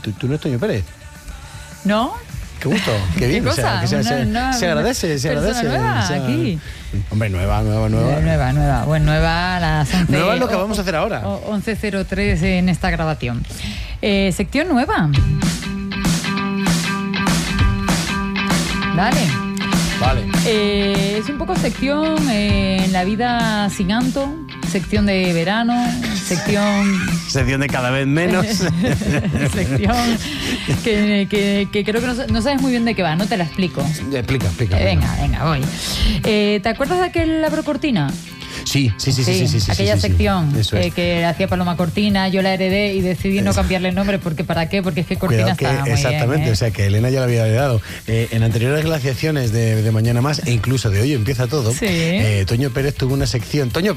tú no eres Toño Pérez. ¿No? Qué gusto, qué bien. ¿Qué cosa? O sea, se agradece, se agradece. Nueva, o sea, aquí. Hombre, nueva. Nueva. Bueno, nueva a las 11. Nueva es lo que vamos a hacer ahora. 11:03 en esta grabación. Sección nueva. Dale. Vale. Es un poco sección en la vida sin Anto, sección de verano, sección de cada vez menos. sección que creo que no sabes muy bien de qué va, no te la explico. Explica. Venga, voy. ¿Te acuerdas de aquel Abrocortina? Sí. Aquella sección Eso es. que hacía Paloma Cortina, yo la heredé y decidí no cambiarle el nombre porque ¿para qué? Porque es que Cortina estaba muy exactamente, bien, o sea que Elena ya lo había heredado. En anteriores glaciaciones de Mañana Más e incluso de Hoy Empieza Todo, Toño Pérez tuvo una sección, tuvo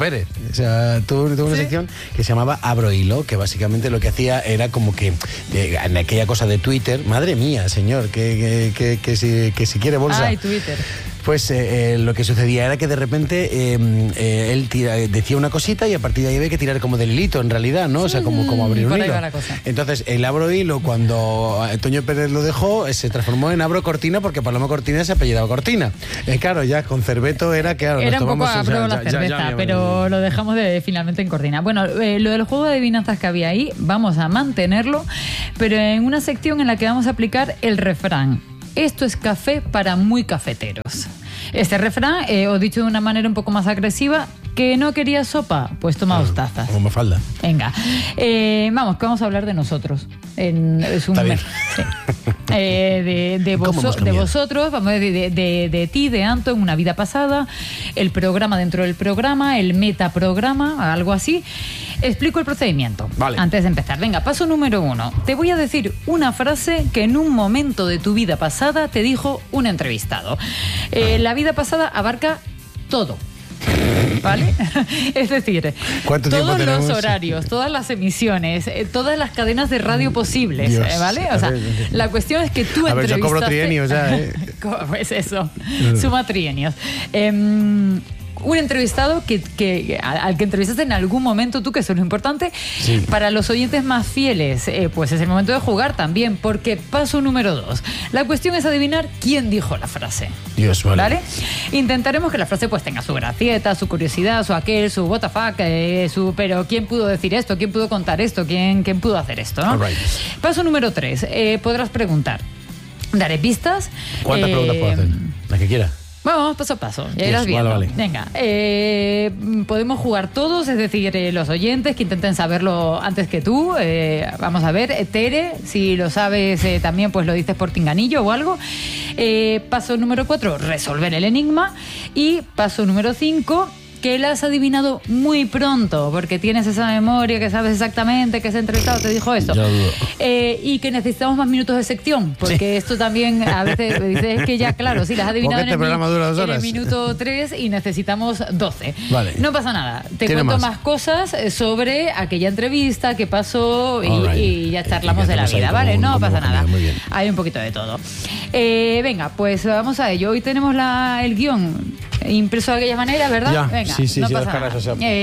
una sección que se llamaba Abro Hilo, que básicamente lo que hacía era como que en aquella cosa de Twitter, madre mía, señor, que si quiere bolsa. Ay, Twitter. Pues lo que sucedía era que de repente él decía una cosita y a partir de ahí había que tirar como del hilito, en realidad, ¿no? O sea, como abrir un hilo. Entonces, el Abro Hilo, cuando Toño Pérez lo dejó, se transformó en Abro Cortina porque Paloma Cortina se apellidaba Cortina. Claro, ya con Cerveto era que... Claro, era un poco abro la cerveza, pero lo dejamos finalmente en Cortina. Bueno, lo del juego de adivinanzas que había ahí, vamos a mantenerlo, pero en una sección en la que vamos a aplicar el refrán. Esto es café para muy cafeteros. Este refrán, os dicho de una manera un poco más agresiva, que no quería sopa, pues toma 2 tazas. Como falda. Venga, vamos, que vamos a hablar de nosotros. Es un Está bien. Sí. De vosotros, vamos a decir, de ti, de Anto, en una vida pasada, el programa dentro del programa, el metaprograma, algo así. Explico el procedimiento. Vale. Antes de empezar. Venga, paso número 1. Te voy a decir una frase que en un momento de tu vida pasada te dijo un entrevistado. La vida pasada abarca todo. ¿Vale? Es decir, todos los horarios, todas las emisiones, todas las cadenas de radio posibles, Dios, ¿vale? O sea, la cuestión es que tú entrevistaste... yo cobro trienios ya, Pues eso, suma trienios. Un entrevistado al que entrevistaste en algún momento tú, que eso es lo importante. Sí. Para los oyentes más fieles, pues es el momento de jugar también, porque paso número 2. La cuestión es adivinar quién dijo la frase. Dios, vale. Intentaremos que la frase pues tenga su gracieta, su curiosidad, su aquel, su what the fuck, pero ¿quién pudo decir esto? ¿Quién pudo contar esto? ¿Quién pudo hacer esto? ¿No? Right. Paso número 3. Podrás preguntar. Daré pistas. ¿Cuántas preguntas puedo hacer? La que quiera. Vamos paso a paso, ya irás viendo. Vale. Venga, podemos jugar todos, es decir, los oyentes que intenten saberlo antes que tú. Vamos a ver, Tere, si lo sabes también, pues lo dices por tinganillo o algo. Paso número 4, resolver el enigma. Y paso número 5, que la has adivinado muy pronto, porque tienes esa memoria, que sabes exactamente que ese entrevistado te dijo esto. Y que necesitamos más minutos de sección, porque esto también a veces dices que ya, claro, sí, las has adivinado en el minuto 3 y necesitamos 12. Vale. No pasa nada. Te cuento más cosas sobre aquella entrevista que pasó y ya charlamos de la vida, ¿vale? No pasa nada. Hay un poquito de todo. Venga, pues vamos a ello. Hoy tenemos el guión impreso de aquella manera, ¿verdad? Ya, venga, sí, no pasa nada.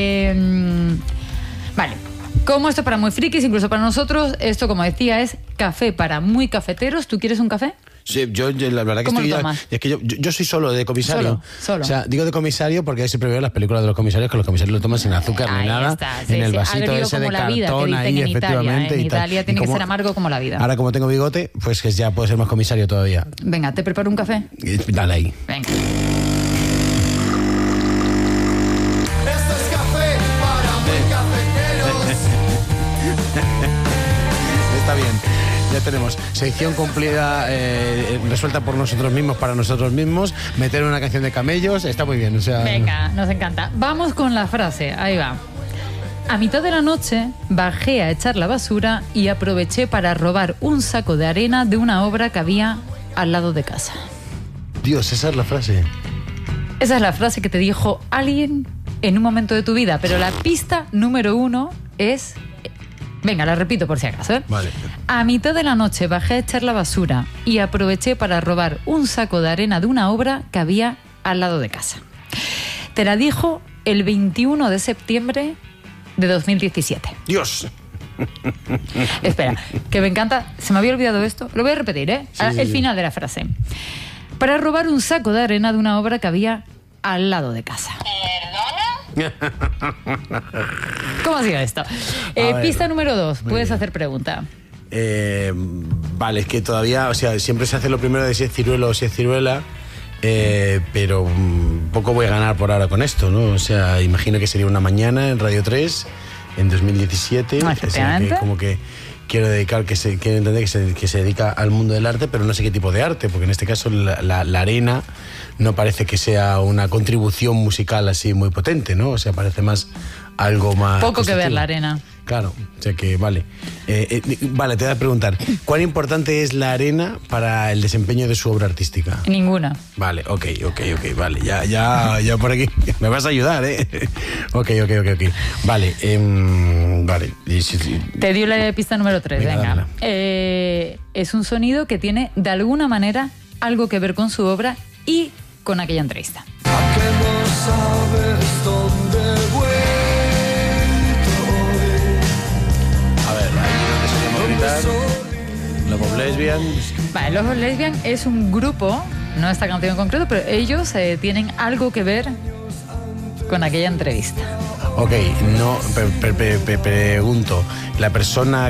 Vale. Como esto es para muy frikis, incluso para nosotros, esto, como decía, es café para muy cafeteros. ¿Tú quieres un café? Sí, yo la verdad que estoy es que yo soy solo de comisario. Solo. O sea, digo de comisario porque siempre veo las películas de los comisarios, que los comisarios lo toman sin azúcar ni nada. Está, en el vasito ese de cartón ahí, efectivamente. En Italia tiene que ser amargo como la vida. Ahora, como tengo bigote, pues que ya puedo ser más comisario todavía. Venga, ¿te preparo un café? Dale ahí. Venga. Está bien, ya tenemos sección cumplida, resuelta por nosotros mismos, para nosotros mismos, meter una canción de camellos, está muy bien, o sea... Venga, nos encanta. Vamos con la frase, ahí va. A mitad de la noche bajé a echar la basura y aproveché para robar un saco de arena de una obra que había al lado de casa. Dios, esa es la frase. Esa es la frase que te dijo alguien en un momento de tu vida, pero la pista número 1 es... Venga, la repito por si acaso, ¿eh? Vale. A mitad de la noche bajé a echar la basura y aproveché para robar un saco de arena de una obra que había al lado de casa. Te la dijo el 21 de septiembre de 2017. Dios. Espera, que me encanta. Se me había olvidado esto. Lo voy a repetir, ¿eh? El final de la frase. Para robar un saco de arena de una obra que había al lado de casa. ¿Cómo ha sido esto? Pista número 2. Puedes hacer pregunta. Vale, es que todavía, o sea, siempre se hace lo primero de si es ciruelo o si es ciruela, pero poco voy a ganar por ahora con esto, ¿no? O sea, imagino que sería una mañana en Radio 3 en 2017. O sea, que como que quiero entender que se dedica al mundo del arte, pero no sé qué tipo de arte, porque en este caso la arena no parece que sea una contribución musical así muy potente, ¿no? O sea, parece más algo más... Poco que ver la arena. Claro, o sea que vale. Vale, te voy a preguntar, ¿cuán importante es la arena para el desempeño de su obra artística? Ninguna. Vale, ok, vale, ya por aquí. Me vas a ayudar, ¿eh? Ok. Vale, vale. Te dio la pista número 3, venga. Es un sonido que tiene, de alguna manera, algo que ver con su obra y con aquella entrevista. ¿A que no sabes dónde voy? Love Lesbian. Vale, Love Lesbian es un grupo, no esta canción en concreto, pero ellos tienen algo que ver con aquella entrevista. Ok, no, pregunto, ¿la persona a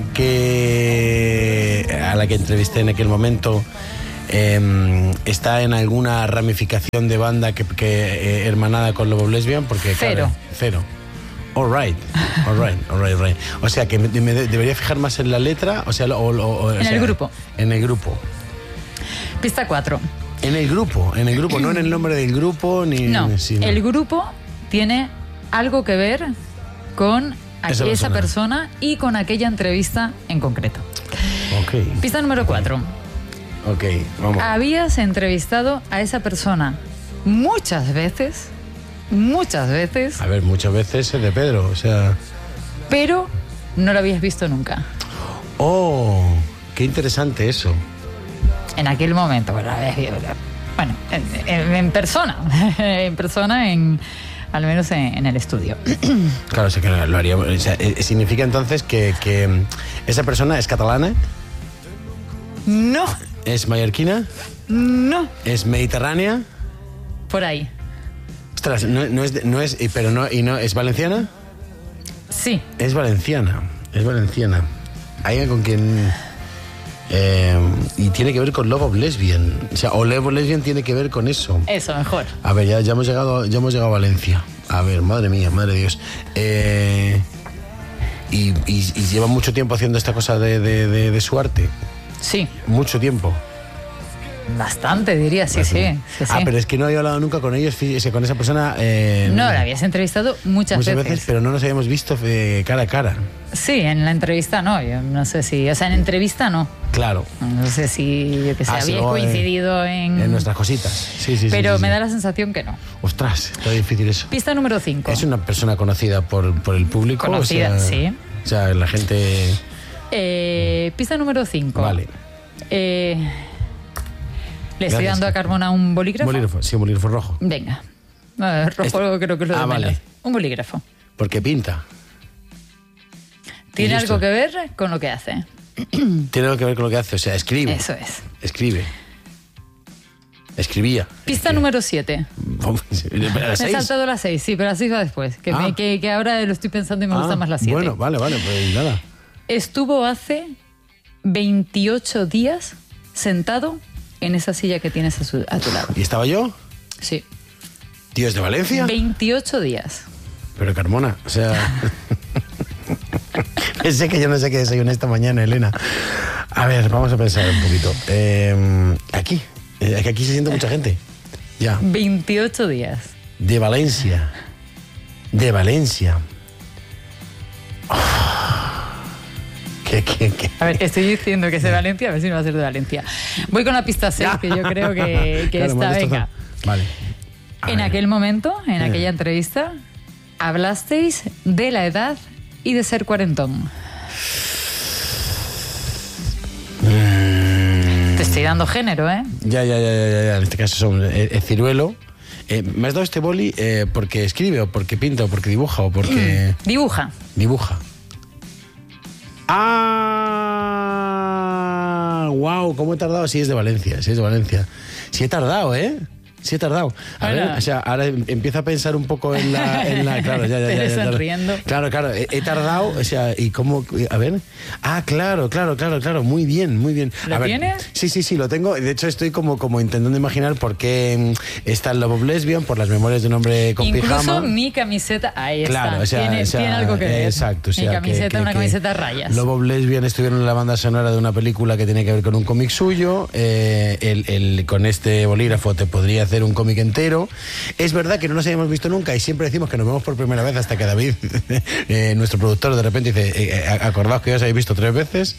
la que entrevisté en aquel momento está en alguna ramificación de banda que hermanada con Love Lesbian? Porque Cero. Cero. All right. O sea, que me debería fijar más en la letra, o sea, el grupo. En el grupo. Pista 4. En el grupo, no en el nombre del grupo ni... No, el grupo tiene algo que ver con esa persona y con aquella entrevista en concreto. Ok. Pista número 4. Ok, vamos. Habías entrevistado a esa persona muchas veces. A ver, muchas veces es de Pedro, o sea... Pero no lo habías visto nunca. Oh, qué interesante eso. En aquel momento, bueno, en persona, al menos en el estudio. Claro, o sea, que lo haría. O sea, ¿significa entonces que esa persona es catalana? No. ¿Es mallorquina? No. ¿Es mediterránea? Por ahí. Ostras, ¿es valenciana? Sí. Es valenciana. Alguien con quien... y tiene que ver con Love of Lesbian. O sea, o Love of Lesbian tiene que ver con eso. Eso, mejor. A ver, ya hemos llegado a Valencia. A ver, madre mía, madre de Dios. Y lleva mucho tiempo haciendo esta cosa de su arte. Sí. Mucho tiempo. Bastante, diría, sí. Pero es que no había hablado nunca con ellos, con esa persona. No, la habías entrevistado muchas veces. Pero no nos habíamos visto cara a cara. Sí, en la entrevista no, yo no sé si... O sea, en entrevista no. Claro. No sé si, yo que sé, habíais coincidido en nuestras cositas. Sí. Pero me da la sensación que no. Ostras, está difícil eso. Pista número 5. Es una persona conocida por el público. Conocida, sí. O sea, la gente... Pista número 5. Vale. ¿Le estoy dando a Carmona un bolígrafo? Sí, un bolígrafo rojo. Venga. Rojo creo que es lo de menos. Vale. Un bolígrafo. Porque pinta. Tiene algo que ver con lo que hace. Tiene algo que ver con lo que hace, o sea, escribe. Eso es. Escribía. Pista número 7. Me he saltado la 6, sí, pero la 6 va después. Que ahora lo estoy pensando y me gusta más la 7. Bueno, vale, pues nada. Estuvo hace 28 días sentado en esa silla que tienes a tu lado. ¿Y estaba yo? Sí. ¿Tío, es de Valencia? 28 días. Pero Carmona, o sea... Sé que yo no sé qué desayuné esta mañana, Elena. A ver, vamos a pensar un poquito. Aquí se siente mucha gente. Ya. 28 días. De Valencia. ¿Qué? A ver, estoy diciendo que es de Valencia, a ver si no va a ser de Valencia. Voy con la pista 6, que yo creo que claro, está, venga. Vale. En aquel momento, en aquella entrevista, hablasteis de la edad y de ser cuarentón. Te estoy dando género, ¿eh? Ya. En este caso son ciruelo. ¿Me has dado este boli porque escribe o porque pinta o porque dibuja o porque... Dibuja. ¡Ah! ¡Wow! ¿Cómo he tardado? Sí, es de Valencia, Sí, he tardado, ¿eh? Sí, he tardado. A ver, o sea, ahora empiezo a pensar un poco en la claro, ya. Te sonriendo. Claro, he tardado, o sea, y cómo, a ver. Ah, claro, muy bien. ¿Lo tienes? Sí, lo tengo. De hecho, estoy como intentando imaginar por qué está el Love of Lesbian, por las memorias de un hombre con pijama. Incluso mi camiseta, ahí claro, está. Tiene algo que ver. Exacto, o sea, mi camiseta, una camiseta a rayas. Love of Lesbian estuvieron en la banda sonora de una película que tiene que ver con un cómic suyo. Con este bolígrafo te podría hacer un cómic entero. Es verdad que no nos habíamos visto nunca y siempre decimos que nos vemos por primera vez hasta que David, nuestro productor, de repente dice, acordaos que ya os habéis visto 3 veces.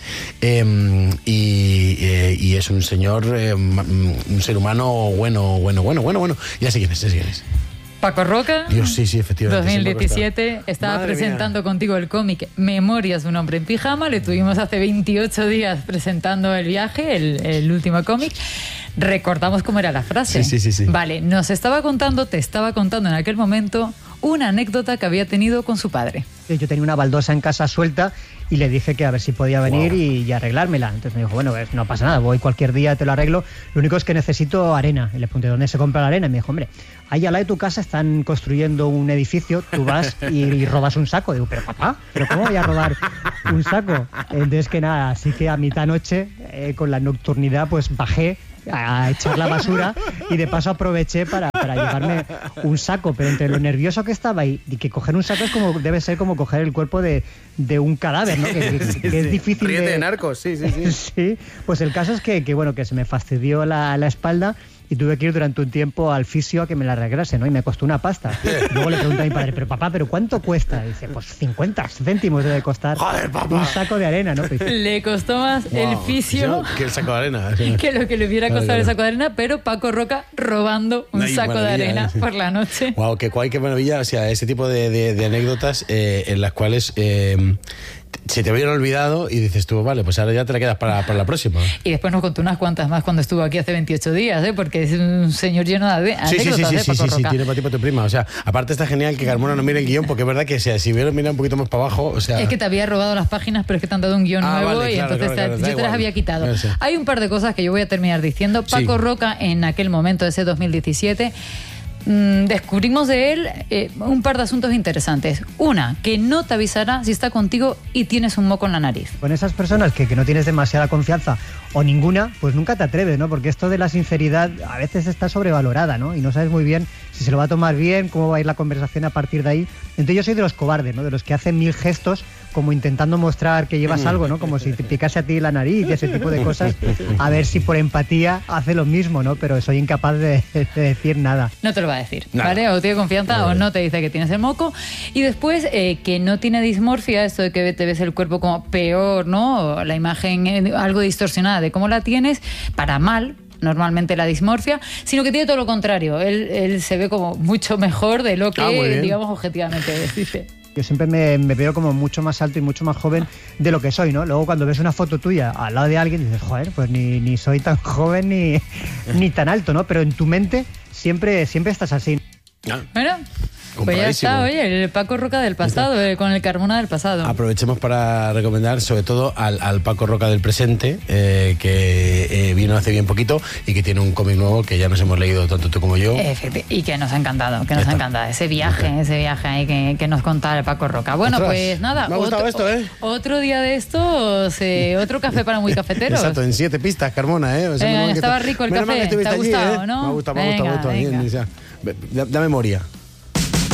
Y es un señor, un ser humano bueno. Ya sé quién es. Paco Roca, Dios, sí, efectivamente. 2017, estaba presentando contigo el cómic Memorias de un hombre en pijama. Le tuvimos hace 28 días presentando el viaje, el último cómic. Recordamos cómo era la frase. Sí. Vale, te estaba contando en aquel momento una anécdota que había tenido con su padre. Yo tenía una baldosa en casa suelta y le dije que a ver si podía venir y arreglármela. Entonces me dijo, bueno, pues no pasa nada, voy cualquier día, te lo arreglo. Lo único es que necesito arena. Y le pregunté, ¿dónde se compra la arena? Y me dijo, hombre, ahí al lado de tu casa están construyendo un edificio, tú vas y robas un saco. Digo, pero papá, ¿pero cómo voy a robar un saco? Entonces que nada, así que a mitad noche, con la nocturnidad, pues bajé a echar la basura y de paso aproveché para llevarme un saco, pero entre lo nervioso que estaba y que coger un saco debe ser como coger el cuerpo de un cadáver, ¿no? Que es difícil. Ríete de narcos, sí. Sí, pues el caso es que se me fastidió la espalda y tuve que ir durante un tiempo al fisio a que me la arreglase, ¿no? Y me costó una pasta. Luego le pregunté a mi padre, pero papá, ¿pero cuánto cuesta? Y dice, pues 50 céntimos debe costar. Joder, papá. Un saco de arena, ¿no? Le costó más el fisio que el saco de arena. Que lo que le hubiera costado el saco de arena, pero Paco Roca robando un saco de arena por la noche. Wow, qué maravilla. O sea, ese tipo de anécdotas en las cuales se te habían olvidado y dices tú, vale, pues ahora ya te la quedas para la próxima. Y después nos contó unas cuantas más cuando estuvo aquí hace 28 días, porque es un señor lleno de anécdotas. Sí, tiene para ti, para tu prima. O sea, aparte está genial que Carmona no mire el guión, porque es verdad que si hubiera mirado un poquito más para abajo, o sea... Es que te había robado las páginas, pero es que te han dado un guión nuevo, vale, y claro, entonces claro, yo te las había quitado. Hay un par de cosas que yo voy a terminar diciendo. Paco Roca, en aquel momento, ese 2017... descubrimos de él un par de asuntos interesantes. Una, que no te avisará si está contigo y tienes un moco en la nariz. Con esas personas que no tienes demasiada confianza o ninguna, pues nunca te atreves, ¿no? Porque esto de la sinceridad a veces está sobrevalorada, ¿no? Y no sabes muy bien si se lo va a tomar bien, cómo va a ir la conversación a partir de ahí. Entonces yo soy de los cobardes, ¿no? De los que hacen 1000 gestos como intentando mostrar que llevas algo, ¿no? Como si te picase a ti la nariz y ese tipo de cosas, a ver si por empatía hace lo mismo, ¿no? Pero soy incapaz de decir nada. No te lo va a decir, ¿vale? O tiene confianza o no te dice que tienes el moco. Y después, que no tiene dismorfia, esto de que te ves el cuerpo como peor, ¿no? La imagen algo distorsionada de cómo la tienes, para mal, normalmente la dismorfia, sino que tiene todo lo contrario. Él se ve como mucho mejor de lo que, digamos, objetivamente dice. Yo siempre me veo como mucho más alto y mucho más joven de lo que soy, ¿no? Luego cuando ves una foto tuya al lado de alguien dices, joder, pues ni soy tan joven ni tan alto, ¿no? Pero en tu mente siempre estás así. Bueno, pues ya está, oye, el Paco Roca del pasado, con el Carmona del pasado. Aprovechemos para recomendar sobre todo al Paco Roca del presente, que vino hace bien poquito y que tiene un cómic nuevo que ya nos hemos leído tanto tú como yo. Y que nos ha encantado, ese viaje ahí que nos contaba el Paco Roca. Bueno, pues nada, me ha gustado esto, otro día de estos, otro café para muy cafeteros. Exacto, en 7 pistas, Carmona, O sea, estaba rico el café, te ha gustado, ¿no? Me ha gustado. Da memoria.